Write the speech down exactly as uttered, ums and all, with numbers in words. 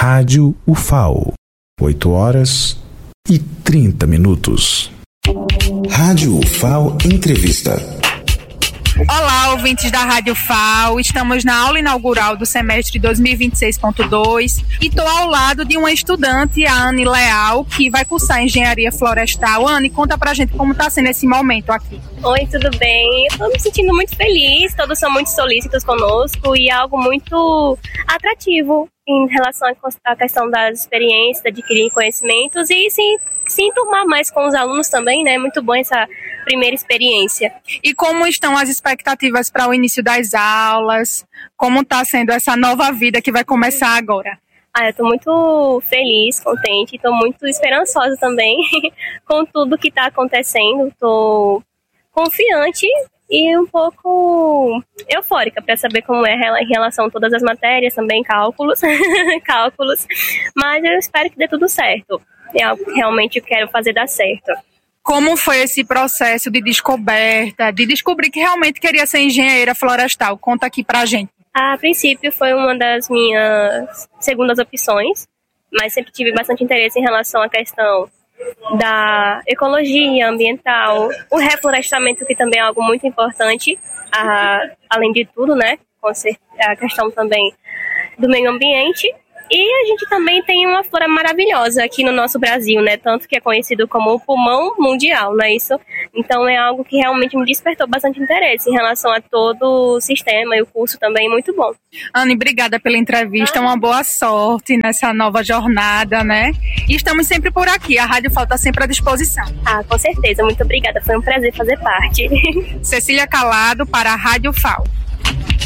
Rádio U F A O, oito horas e trinta minutos. Rádio U F A O Entrevista. Olá, ouvintes da Rádio F A O, estamos na aula inaugural do semestre dois mil e vinte e seis ponto dois e estou ao lado de uma estudante, a Anne Leal, que vai cursar Engenharia Florestal. Anne, conta pra gente como está sendo esse momento aqui. Oi, tudo bem? Estou me sentindo muito feliz, todos são muito solícitos conosco e é algo muito atrativo em relação à questão das experiências, de adquirir conhecimentos e sim, se enturmar mais com os alunos também, né? Muito bom essa primeira experiência. E como estão as expectativas para o início das aulas? Como está sendo essa nova vida que vai começar agora? Ah, eu estou muito feliz, contente, estou muito esperançosa também com tudo que está acontecendo. Estou confiante e um pouco eufórica para saber como é em relação a todas as matérias, também cálculos, cálculos. Mas eu espero que dê tudo certo. É algo que realmente eu quero fazer dar certo. Como foi esse processo de descoberta, de descobrir que realmente queria ser engenheira florestal? Conta aqui pra gente. A princípio foi uma das minhas segundas opções, mas sempre tive bastante interesse em relação à questão da ecologia ambiental, o reflorestamento, que também é algo muito importante, a, além de tudo, né? A questão também do meio ambiente. E a gente também tem uma flora maravilhosa aqui no nosso Brasil, né? Tanto que é conhecido como o pulmão mundial, não é isso? Então é algo que realmente me despertou bastante interesse em relação a todo o sistema e o curso também, muito bom. Anne, obrigada pela entrevista, ah. uma boa sorte nessa nova jornada, né? E estamos sempre por aqui, a Rádio F A O está sempre à disposição. Ah, com certeza, muito obrigada, foi um prazer fazer parte. Cecília Calado para a Rádio F A O.